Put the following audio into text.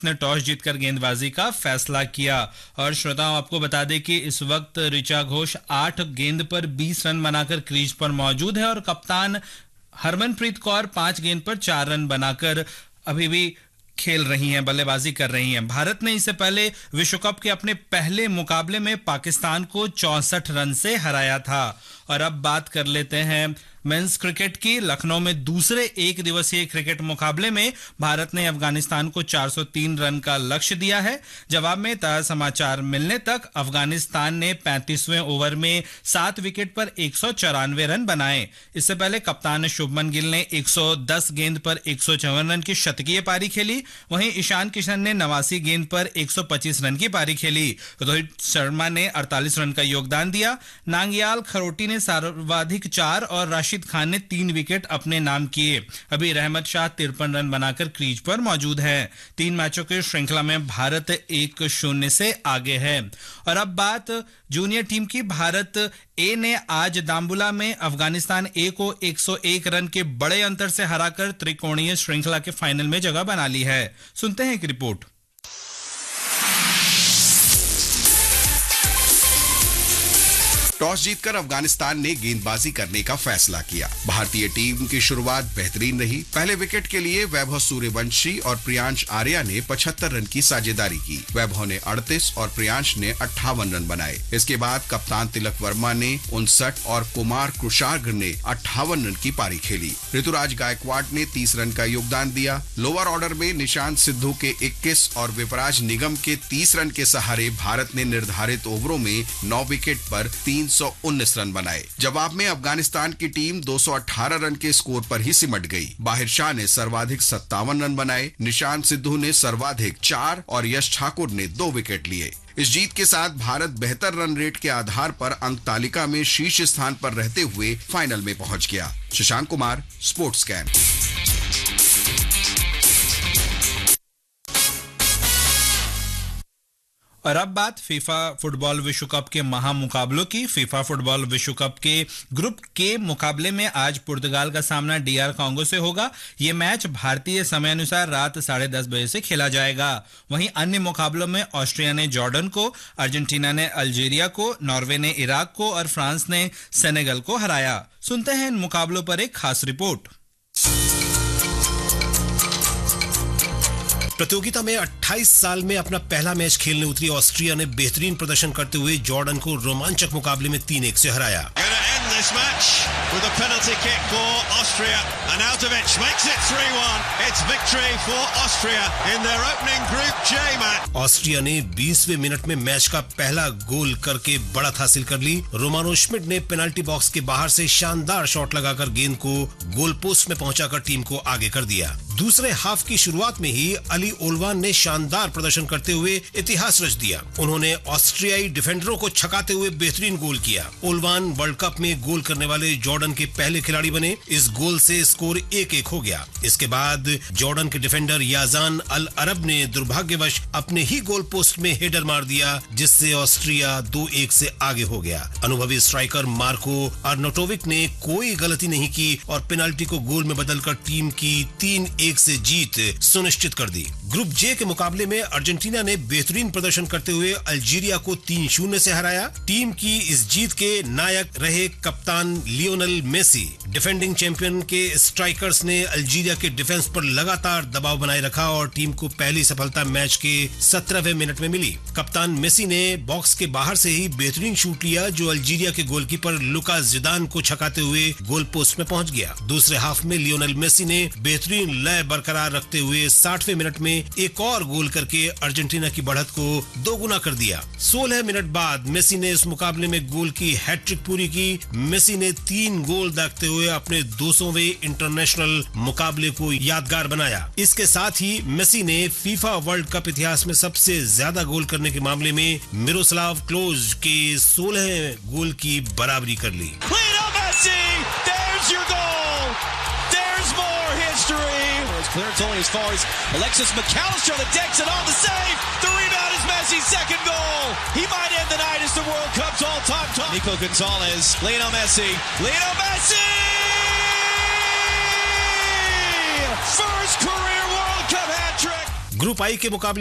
ने टॉस जीतकर गेंदबाजी का फैसला किया। और श्रोताओं, आपको बता दें कि इस वक्त ऋचा घोष 8 गेंद पर 20 रन बनाकर क्रीज पर मौजूद है और कप्तान हरमनप्रीत कौर 5 गेंद पर 4 रन बनाकर अभी भी खेल रही हैं, बल्लेबाजी कर रही हैं। भारत ने इससे पहले विश्व कप के अपने पहले मुकाबले में पाकिस्तान को 64 रन से हराया था। और अब बात कर लेते हैं मेंस क्रिकेट की। लखनऊ में दूसरे एक दिवसीय क्रिकेट मुकाबले में भारत ने अफगानिस्तान को 403 रन का लक्ष्य दिया है। जवाब में ताजा समाचार मिलने तक अफगानिस्तान ने 35वें ओवर में 7 विकेट पर 194 रन बनाए। इससे पहले कप्तान शुभमन गिल ने 110 गेंद पर 154 रन की शतकीय पारी खेली। वहीं ईशान किशन ने 89 गेंद पर 125 रन की पारी खेली। रोहित शर्मा ने 48 रन का योगदान दिया। नांगियाल खरोटी ने सर्वाधिक 4 और राशिद खान ने 3 विकेट अपने नाम किए। अभी रहमत शाह 53 रन बनाकर क्रीज पर मौजूद है। 3 मैचों की श्रृंखला में भारत 1-0 से आगे है। और अब बात जूनियर टीम की। भारत ए ने आज दाम्बुला में अफगानिस्तान ए को 101 रन के बड़े अंतर से हराकर त्रिकोणीय श्रृंखला के फाइनल में जगह बना ली है। सुनते हैं एक रिपोर्ट। टॉस जीतकर अफगानिस्तान ने गेंदबाजी करने का फैसला किया। भारतीय टीम की शुरुआत बेहतरीन रही। पहले विकेट के लिए वैभव सूर्यवंशी और प्रियांश आर्या ने 75 रन की साझेदारी की। वैभव ने 38 और प्रियांश ने 58 रन बनाए। इसके बाद कप्तान तिलक वर्मा ने 59 और कुमार कुशाग्र ने 58 रन की पारी खेली। ऋतुराज गायकवाड़ ने 30 रन का योगदान दिया। लोअर ऑर्डर में निशांत सिद्धू के 21 और विपराज निगम के 30 रन के सहारे भारत ने निर्धारित ओवरों में 9 विकेट पर 319 रन बनाए। जवाब में अफगानिस्तान की टीम 218 रन के स्कोर पर ही सिमट गई। बाहिर शाह ने सर्वाधिक 57 रन बनाए। निशांत सिद्धू ने सर्वाधिक 4 और यश ठाकुर ने 2 विकेट लिए। इस जीत के साथ भारत बेहतर रन रेट के आधार पर अंक तालिका में शीर्ष स्थान पर रहते हुए फाइनल में पहुंच गया। Shashank Kumar, sports can. और अब बात फीफा फुटबॉल विश्व कप के महामुकाबलों की। फीफा फुटबॉल विश्व कप के ग्रुप के मुकाबले में आज पुर्तगाल का सामना DR कांगो से होगा। यह मैच भारतीय समय अनुसार रात 10:30 बजे से खेला जाएगा। वहीं अन्य मुकाबलों में ऑस्ट्रिया ने जॉर्डन को, अर्जेंटीना ने अल्जीरिया को, नॉर्वे ने इराक को और फ्रांस ने सेनेगल को हराया। सुनते हैं इन मुकाबलों पर एक खास रिपोर्ट। प्रतियोगिता में 28 साल में अपना पहला मैच खेलने उतरी ऑस्ट्रिया ने बेहतरीन प्रदर्शन करते हुए जॉर्डन को रोमांचक मुकाबले में 3-1 से हराया। This match with a penalty kick for Austria, and Arnautovic makes it 3-1. It's victory for Austria in their opening Group J match. Austria ने 20वें मिनट में मैच का पहला गोल करके बढ़त हासिल कर ली। रोमानो श्मिट ने पेनल्टी बॉक्स के बाहर से शानदार शॉट लगाकर गेंद को गोल पोस्ट में पहुंचाकर टीम को आगे कर दिया। दूसरे हाफ की शुरुआत में ही अली ओलवान ने शानदार प्रदर्शन करते हुए इतिहास रच दिया। उन्होंने ऑस्ट्रियाई डिफेंडरों को छकाते हुए बेहतरीन गोल किया। ओलवान वर्ल्ड कप में गोल करने वाले जॉर्डन के पहले खिलाड़ी बने। इस गोल से स्कोर 1-1 हो गया। इसके बाद जॉर्डन के डिफेंडर याजान अल अरब ने दुर्भाग्यवश अपने ही गोल पोस्ट में हेडर मार दिया, जिससे ऑस्ट्रिया 2-1 से आगे हो गया। अनुभवी स्ट्राइकर मार्को अर्नोटोविक ने कोई गलती नहीं की और पेनल्टी को गोल में बदलकर टीम की 3-1 से जीत सुनिश्चित कर दी। ग्रुप जे के मुकाबले में अर्जेंटीना ने बेहतरीन प्रदर्शन करते हुए अल्जीरिया को 3-0 से हराया। टीम की इस जीत के नायक रहे कप्तान लियोनेल मेसी। डिफेंडिंग चैंपियन के स्ट्राइकर्स ने अल्जीरिया के डिफेंस पर लगातार दबाव बनाए रखा और टीम को पहली सफलता मैच के 17वें मिनट में मिली। कप्तान मेसी ने बॉक्स के बाहर से ही बेहतरीन शूट लिया, जो अल्जीरिया के गोलकीपर लुका जिदान को छकाते हुए गोल पोस्ट में पहुंच गया। दूसरे हाफ में लियोनेल मेसी ने बेहतरीन लय बरकरार रखते हुए 60वें मिनट में एक और गोल करके अर्जेंटीना की बढ़त को दोगुना कर दिया। 16 मिनट बाद मेसी ने इस मुकाबले में गोल की हैट्रिक पूरी की। मेसी ने 3 गोल दागते हुए अपने 200वें इंटरनेशनल मुकाबले को यादगार बनाया। इसके साथ ही मेसी ने फीफा वर्ल्ड कप इतिहास में सबसे ज्यादा गोल करने के मामले में मिरोस्लाव क्लोज के 16 गोल की बराबरी कर ली। It's clear, it's only as far as Alexis McAllister that decks it on the save. The rebound is Messi's second goal. He might end the night as the World Cup's all-time top. Nico Gonzalez, Lionel Messi. First career World Cup hat-trick. Group I के मुकाबले